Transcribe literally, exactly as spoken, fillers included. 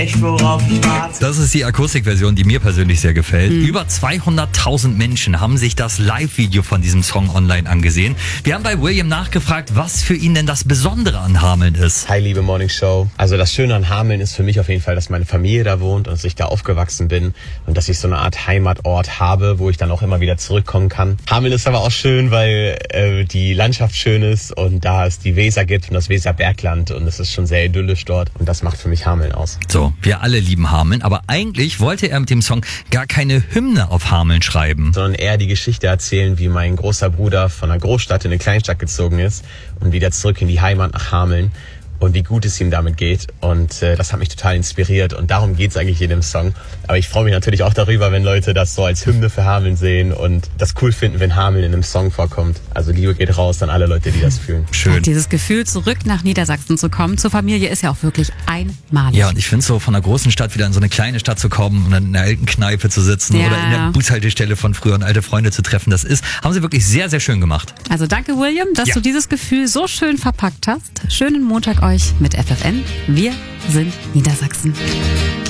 Echt, worauf ich warte. Das ist die Akustikversion, die mir persönlich sehr gefällt. Mhm. Über zweihunderttausend Menschen haben sich das Live-Video von diesem Song online angesehen. Wir haben bei William nachgefragt, was für ihn denn das Besondere an Hameln ist. Hi, liebe Morning Show. Also das Schöne an Hameln ist für mich auf jeden Fall, dass meine Familie da wohnt und dass ich da aufgewachsen bin und dass ich so eine Art Heimatort habe, wo ich dann auch immer wieder zurückkommen kann. Hameln ist aber auch schön, weil äh, die Landschaft schön ist und da es die Weser gibt und das Weserbergland und es ist schon sehr idyllisch dort und das macht für mich Hameln aus. So, wir alle lieben Hameln, aber eigentlich wollte er mit dem Song gar keine Hymne auf Hameln schreiben. Sondern eher die Geschichte erzählen, wie mein großer Bruder von einer Großstadt in eine Kleinstadt gezogen ist und wieder zurück in die Heimat nach Hameln und wie gut es ihm damit geht. Und äh, das hat mich total inspiriert und darum geht es eigentlich in dem Song. Aber ich freue mich natürlich auch darüber, wenn Leute das so als Hymne für Hameln sehen und das cool finden, wenn Hameln in einem Song vorkommt. Also Liebe geht raus an alle Leute, die das fühlen. Schön. Und dieses Gefühl, zurück nach Niedersachsen zu kommen, zur Familie, ist ja auch wirklich einmalig. Ja, und ich finde so, von einer großen Stadt wieder in so eine kleine Stadt zu kommen und dann in einer alten Kneipe zu sitzen Ja. oder in der Bushaltestelle von früher und alte Freunde zu treffen, das ist, haben sie wirklich sehr, sehr schön gemacht. Also danke, William, dass Ja. du dieses Gefühl so schön verpackt hast. Schönen Montag euch mit F F N. Wir sind Niedersachsen.